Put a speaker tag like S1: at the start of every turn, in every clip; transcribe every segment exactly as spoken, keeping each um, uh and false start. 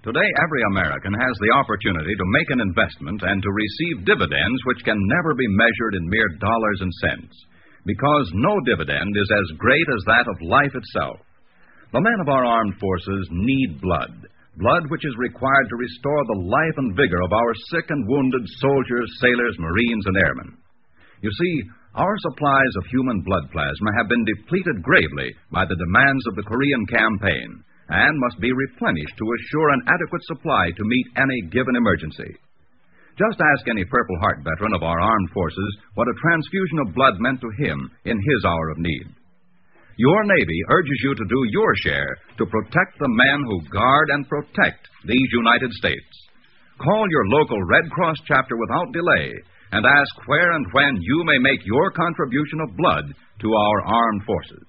S1: Today, every American has the opportunity to make an investment and to receive dividends which can never be measured in mere dollars and cents, because no dividend is as great as that of life itself. The men of our armed forces need blood, blood which is required to restore the life and vigor of our sick and wounded soldiers, sailors, Marines, and airmen. You see, our supplies of human blood plasma have been depleted gravely by the demands of the Korean campaign, and must be replenished to assure an adequate supply to meet any given emergency. Just ask any Purple Heart veteran of our armed forces what a transfusion of blood meant to him in his hour of need. Your Navy urges you to do your share to protect the men who guard and protect these United States. Call your local Red Cross chapter without delay and ask where and when you may make your contribution of blood to our armed forces.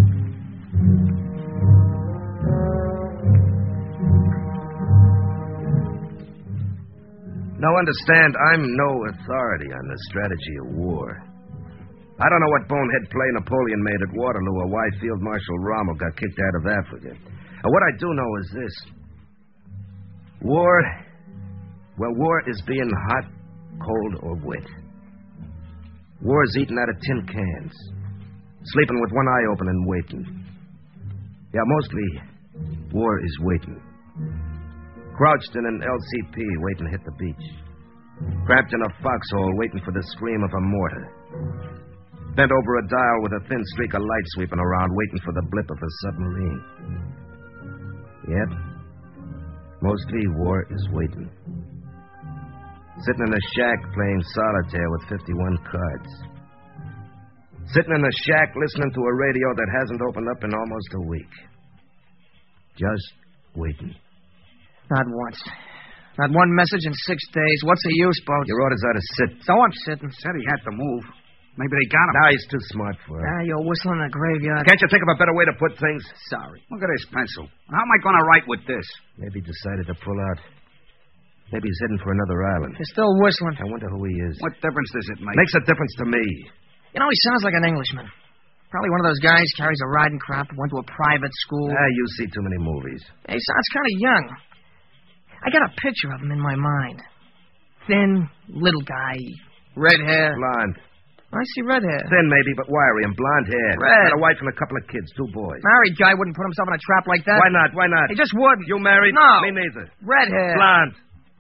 S2: Now, understand, I'm no authority on the strategy of war. I don't know what bonehead play Napoleon made at Waterloo or why Field Marshal Rommel got kicked out of Africa. And what I do know is this. War, well, war is being hot, cold, or wet. War is eating out of tin cans, sleeping with one eye open and waiting. Yeah, mostly, war is waiting. Crouched in an L C P, waiting to hit the beach. Cramped in a foxhole, waiting for the scream of a mortar. Bent over a dial with a thin streak of light sweeping around, waiting for the blip of a submarine. Yet, mostly war is waiting. Sitting in a shack playing solitaire with fifty-one cards. Sitting in a shack listening to a radio that hasn't opened up in almost a week. Just waiting.
S3: Not once. Not one message in six days. What's the use, Boats?
S2: Your orders are to sit.
S3: So I'm sitting.
S4: Said he had to move. Maybe they got him.
S2: Now he's too smart for it.
S3: Ah, you're whistling in the graveyard.
S2: Can't you think of a better way to put things?
S3: Sorry.
S4: Look at his pencil. How am I going to write with this?
S2: Maybe he decided to pull out. Maybe he's heading for another island.
S3: You're still whistling.
S2: I wonder who he is.
S4: What difference does it make?
S2: Makes a difference to me.
S3: You know, he sounds like an Englishman. Probably one of those guys carries a riding crop, went to a private school.
S2: Ah, you see too many movies.
S3: He sounds kind of young. I got a picture of him in my mind. Thin, little guy, red hair.
S2: Blonde.
S3: I see red hair.
S2: Thin, maybe, but wiry and blonde hair.
S3: Red.
S2: Got a wife and a couple of kids, two boys.
S3: Married guy wouldn't put himself in a trap like that.
S2: Why not? Why not?
S3: He just wouldn't.
S2: You married?
S3: No.
S2: Me neither.
S3: Red hair.
S2: Blonde.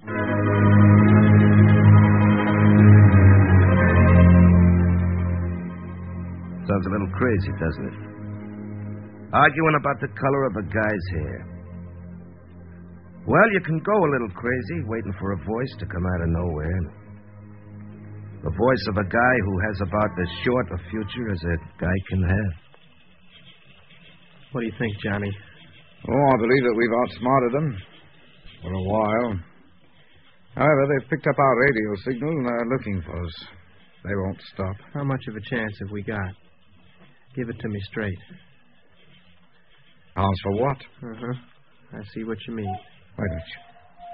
S2: Sounds a little crazy, doesn't it? Arguing about the color of a guy's hair. Well, you can go a little crazy, waiting for a voice to come out of nowhere. The voice of a guy who has about as short a future as a guy can have.
S5: What do you think, Johnny?
S6: Oh, I believe that we've outsmarted them. For a while. However, they've picked up our radio signal and are looking for us. They won't stop.
S5: How much of a chance have we got? Give it to me straight.
S6: Chance for what?
S5: Uh-huh. I see what you mean.
S6: Why don't you?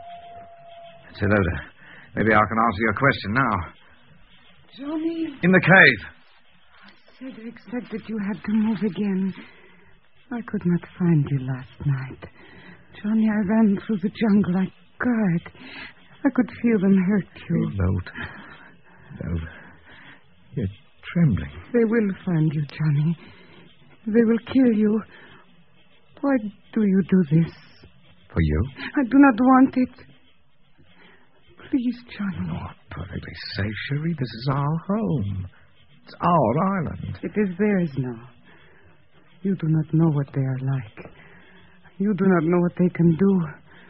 S6: Say, Loda, maybe I can answer your question now.
S7: Johnny?
S6: In the cave.
S7: Cedric said that you had to move again. I could not find you last night. Johnny, I ran through the jungle. I cried. I could feel them hurt you.
S6: Loda. Loda. You're trembling.
S7: They will find you, Johnny. They will kill you. Why do you do this?
S6: For you?
S7: I do not want it. Please, Johnny.
S6: Oh, perfectly safe, Cherie. This is our home. It's our island.
S7: It is theirs now. You do not know what they are like. You do not know what they can do.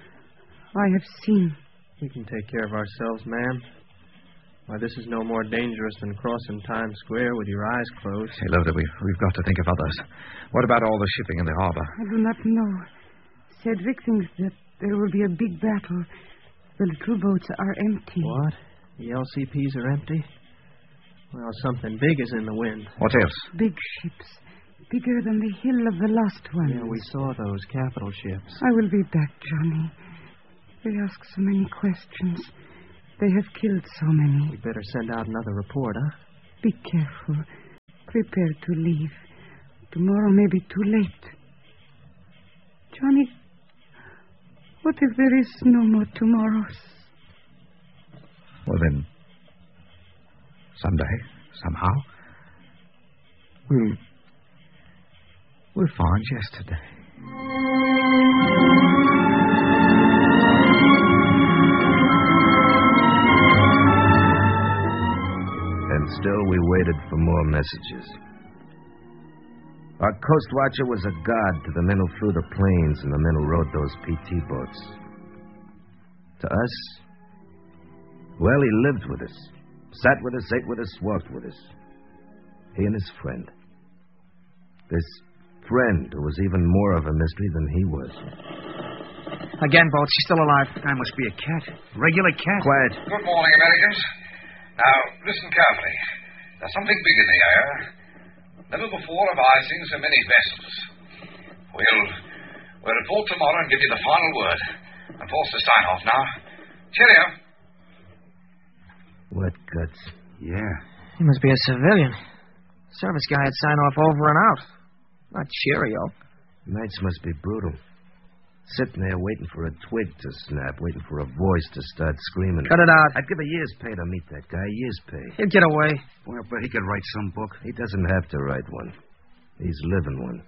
S7: I have seen.
S5: We can take care of ourselves, ma'am. Why, this is no more dangerous than crossing Times Square with your eyes closed.
S6: Hey, Loda, we've, we've got to think of others. What about all the shipping in the harbor?
S7: I do not know. Cedric thinks that there will be a big battle. The little boats are empty.
S5: What? The L C Ps are empty? Well, something big is in the wind.
S6: What else?
S7: Big ships. Bigger than the hill of the lost ones.
S5: Yeah, we saw those capital ships.
S7: I will be back, Johnny. They ask so many questions. They have killed so many.
S5: We better send out another report, huh?
S7: Be careful. Prepare to leave. Tomorrow may be too late. Johnny, What if there is no more tomorrows?
S6: Well, then, someday, somehow, we'll, we'll find yesterday.
S2: And still we waited for more messages. Our coast watcher was a god to the men who flew the planes and the men who rode those P T boats. To us, well, he lived with us, sat with us, ate with us, walked with us. He and his friend. This friend who was even more of a mystery than he was.
S3: Again, Boat. She's still alive.
S4: Guy must be a cat. Regular cat.
S2: Quiet.
S8: Good morning, Americans. Now, listen carefully. There's something big in the air. Never before have I seen so many vessels. We'll, we'll report tomorrow and give you the final word. I'm forced to sign off now. Cheerio.
S2: What guts.
S4: Yeah.
S3: He must be a civilian. Service guy had signed off over and out. Not cheerio.
S2: Nights must be brutal. Sitting there waiting for a twig to snap, waiting for a voice to start screaming.
S3: Cut it out.
S2: I'd give a year's pay to meet that guy. A year's pay.
S3: He'll get away.
S4: Well, but he could write some book.
S2: He doesn't have to write one. He's living one.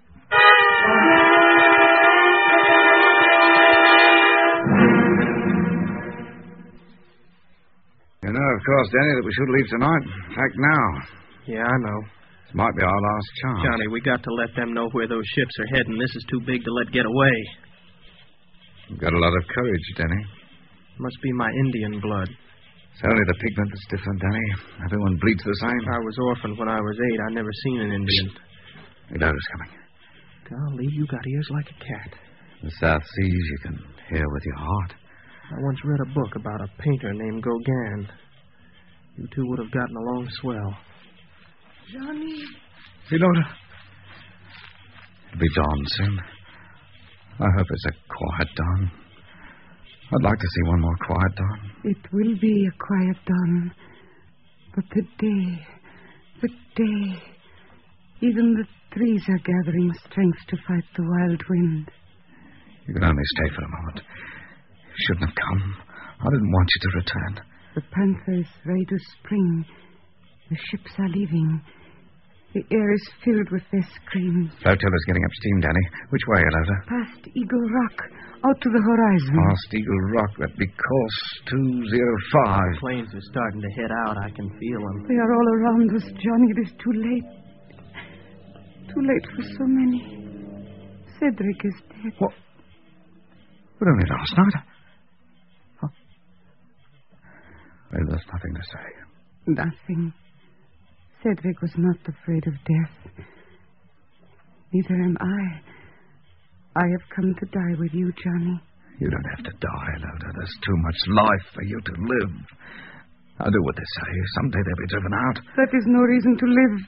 S6: You know, of course, Danny, that we should leave tonight. In fact, now.
S5: Yeah, I know.
S6: This might be our last chance.
S5: Johnny, we got to let them know where those ships are heading. This is too big to let get away.
S6: You've got a lot of courage, Danny.
S5: Must be my Indian blood.
S6: It's only the pigment that's different, Danny. Everyone bleeds the same.
S5: I was orphaned when I was eight. I never seen an Indian.
S6: The daughter's coming.
S5: Golly, you got ears like a cat.
S6: The South Seas you can hear with your heart.
S5: I once read a book about a painter named Gauguin. You two would have gotten along swell.
S7: Johnny.
S6: Elota. It'll be dawn soon. I hope it's a quiet dawn. I'd like to see one more quiet dawn.
S7: It will be a quiet dawn. But the day, the day, even the trees are gathering strength to fight the wild wind.
S6: You can only stay for a moment. You shouldn't have come. I didn't want you to return.
S7: The panther is ready to spring. The ships are leaving. The air is filled with their screams.
S6: Flotilla's getting up steam, Danny. Which way, Elota?
S7: Past Eagle Rock, out to the horizon.
S6: Past Eagle Rock. That'd be course two oh five.
S5: The planes are starting to head out. I can feel them.
S7: They are all around us, Johnny. It is too late. Too late for so many. Cedric is dead.
S6: What? But only last night. Huh? Well, there's nothing to say.
S7: Nothing. Cedric was not afraid of death. Neither am I. I have come to die with you, Johnny.
S6: You don't have to die, Elota. There's too much life for you to live. I'll do what they say. Someday they'll be driven out.
S7: That is no reason to live.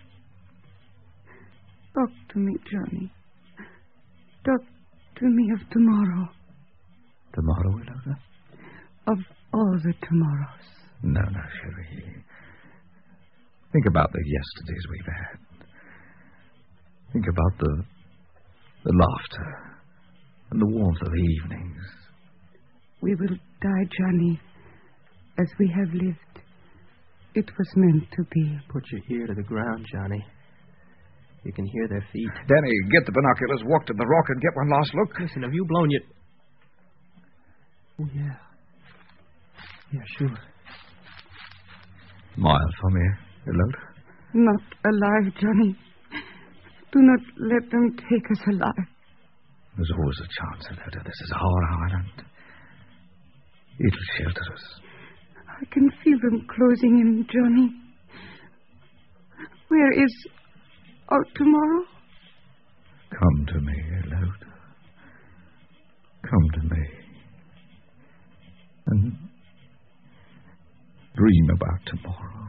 S7: Talk to me, Johnny. Talk to me of tomorrow.
S6: Tomorrow, Elota?
S7: Of all the tomorrows.
S6: No, no, Cherie. Think about the yesterdays we've had. Think about the the laughter and the warmth of the evenings.
S7: We will die, Johnny, as we have lived. It was meant to be.
S5: Put your ear to the ground, Johnny. You can hear their feet.
S6: Danny, get the binoculars, walk to the rock, and get one last look.
S5: Listen, have you blown your... Oh, yeah. Yeah, sure.
S6: Mile from here, Elota.
S7: Not alive, Johnny. Do not let them take us alive.
S6: There's always a chance, Elota. This is our island. It'll shelter us.
S7: I can feel them closing in, Johnny. Where is our tomorrow?
S6: Come to me, Elota. Come to me. And dream about tomorrow.